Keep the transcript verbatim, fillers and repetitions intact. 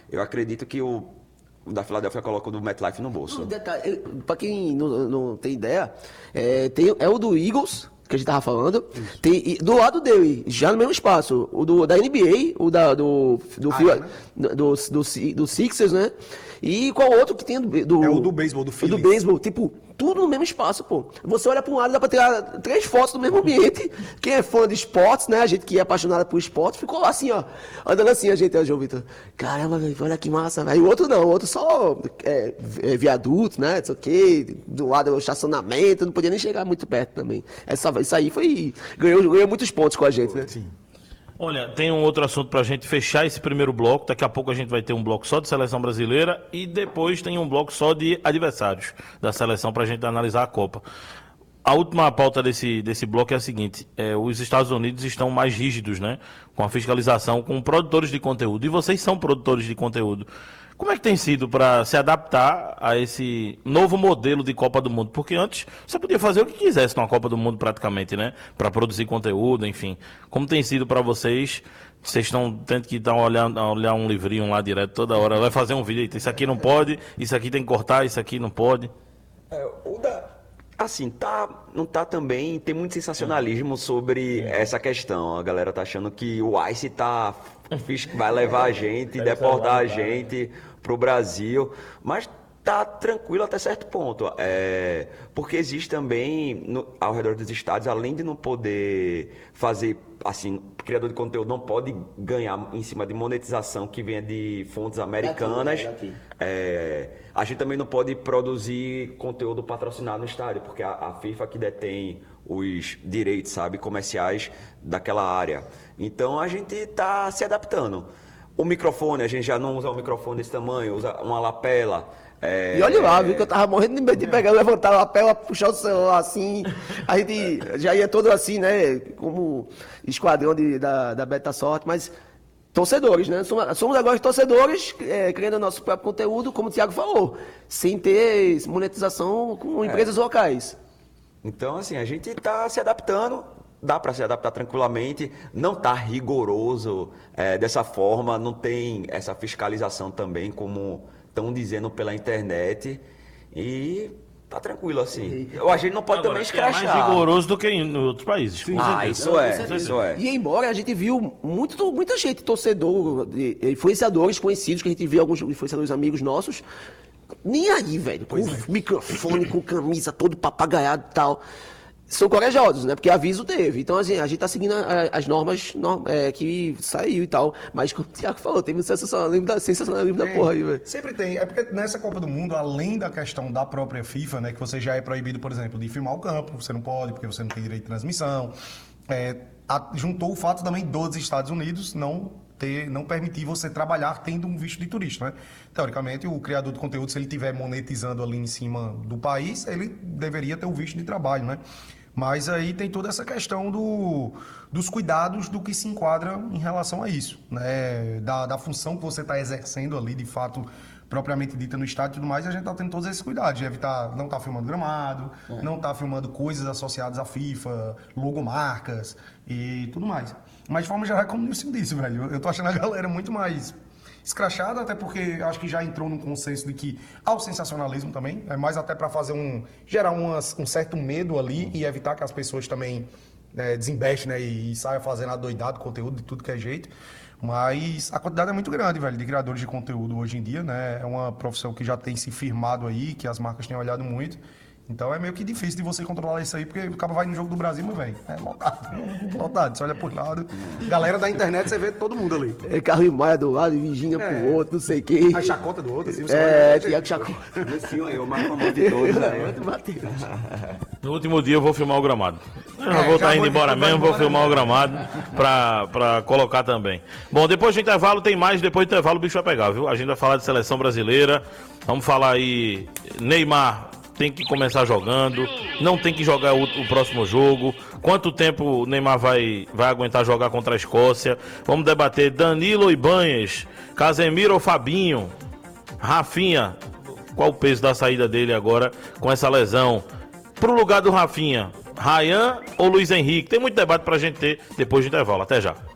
Eu acredito que o, o da Filadélfia colocou do MetLife no bolso. Um detalhe, pra quem não, não tem ideia, é, tem, é o do Eagles, que a gente tava falando, tem, e do lado dele, já no mesmo espaço, o do, da N B A, o da, do, do, Ah, do, é, né? do, do, do, do Sixers, né? E qual outro que tem do... do É o do beisebol, do o Phillies. do beisebol, tipo, tudo no mesmo espaço, pô. Você olha pra um lado, dá pra tirar três fotos no mesmo ambiente. Quem é fã de esportes, né? A gente que é apaixonada por esportes, ficou lá assim, ó. Andando assim, a gente, ó, João Vitor. Caramba, velho, olha que massa, velho. O outro não, o outro só é, é, viaduto, né? Não sei o quê. Do lado do estacionamento, não podia nem chegar muito perto também. Essa, isso aí foi... Ganhou, ganhou muitos pontos com a gente, né? Sim. Olha, tem um outro assunto pra gente fechar esse primeiro bloco. Daqui a pouco a gente vai ter um bloco só de seleção brasileira e depois tem um bloco só de adversários da seleção pra gente analisar a Copa. A última pauta desse, desse bloco é a seguinte: é, os Estados Unidos estão mais rígidos, né, com a fiscalização, com produtores de conteúdo. E vocês são produtores de conteúdo. Como é que tem sido para se adaptar a esse novo modelo de Copa do Mundo? Porque antes você podia fazer o que quisesse numa Copa do Mundo praticamente, né? Para produzir conteúdo, enfim. Como tem sido para vocês? Vocês estão tendo que dar uma olhada, olhar um livrinho lá direto toda hora. Vai fazer um vídeo, isso aqui não pode, isso aqui tem que cortar, isso aqui não pode. É, o da... Assim, tá, não tá também, tem muito sensacionalismo sobre essa questão. A galera tá achando que o ICE tá, vai levar a gente, deportar a gente pro Brasil, mas tá tranquilo até certo ponto. É, porque existe também, no, ao redor dos estados, além de não poder fazer, assim, o criador de conteúdo não pode ganhar em cima de monetização que venha de fontes americanas. Daqui, daqui. É, a gente também não pode produzir conteúdo patrocinado no estádio, porque a, a FIFA que detém os direitos, sabe, comerciais daquela área. Então a gente está se adaptando. O microfone, a gente já não usa um microfone desse tamanho, usa uma lapela. É... E olha lá, viu, que eu tava morrendo de medo de pegar, levantar a lapela, puxar o celular assim. A gente já ia todo assim, né? Como esquadrão de, da, da Beta Sorte, mas torcedores, né? Somos, somos agora torcedores, é, criando nosso próprio conteúdo, como o Thiago falou, sem ter monetização com empresas é. locais. Então, assim, a gente está se adaptando. Dá para se adaptar tranquilamente, não está rigoroso é, dessa forma, não tem essa fiscalização também, como estão dizendo pela internet, e tá tranquilo assim. A gente não pode Agora, também escrachar. É mais rigoroso do que em outros países. Sim, ah, isso é, isso é. E embora a gente viu muito, muita gente, torcedor, de, influenciadores conhecidos, que a gente viu alguns influenciadores amigos nossos, nem aí, velho, com é. microfone, com camisa, todo papagaiado e tal. São corajosos, né? Porque aviso teve. Então, assim, a gente tá seguindo a, as normas norm, é, que saiu e tal. Mas, como o Thiago falou, tem um sensacionalismo da, sensacionalismo é, da porra aí, velho. Sempre tem. É porque nessa Copa do Mundo, além da questão da própria FIFA, né? Que você já é proibido, por exemplo, de filmar o campo. Você não pode, porque você não tem direito de transmissão. É, a, juntou o fato também dos Estados Unidos não... Ter, não permitir você trabalhar tendo um visto de turista, né? Teoricamente, o criador de conteúdo, se ele estiver monetizando ali em cima do país, ele deveria ter o visto de trabalho, né? Mas aí tem toda essa questão do, dos cuidados do que se enquadra em relação a isso, né? Da, da função que você está exercendo ali, de fato, propriamente dita no estádio e tudo mais, e a gente está tendo todos esses cuidados, de evitar não estar tá filmando gramado, é. não estar tá filmando coisas associadas à FIFA, logomarcas e tudo mais. Mas de forma geral, como o Nilson disse, velho, eu tô achando a galera muito mais escrachada, até porque acho que já entrou num consenso de que há o sensacionalismo também, é mais até para fazer um, gerar uma, um certo medo ali e evitar que as pessoas também é, desembestem, né, e, e saiam fazendo adoidado conteúdo de tudo que é jeito. Mas a quantidade é muito grande, velho, de criadores de conteúdo hoje em dia, né? É uma profissão que já tem se firmado aí, que as marcas têm olhado muito. Então é meio que difícil de você controlar isso aí, porque o cara vai no jogo do Brasil, meu velho. É lotado. Lotado. Você olha por lado. Galera da internet, você vê todo mundo ali. É carro e maia do lado, e Virgínia é. pro outro, não sei quem. A chacota do outro, assim. Você é, olha, Tiago Chacota. Esse aí, o mais famoso de todos, né? No último dia eu vou filmar o gramado. Eu é, vou estar tá indo embora mesmo, vou filmar o gramado pra, pra colocar também. Bom, depois do intervalo tem mais, depois do intervalo o bicho vai pegar, viu? A gente vai falar de seleção brasileira, vamos falar aí, Neymar tem que começar jogando, não tem que jogar o, o próximo jogo, quanto tempo o Neymar vai, vai aguentar jogar contra a Escócia, vamos debater Danilo Ibanez, Casemiro ou Fabinho, Rafinha, qual o peso da saída dele agora com essa lesão, pro lugar do Rafinha, Ryan ou Luiz Henrique, tem muito debate pra gente ter depois do intervalo, até já.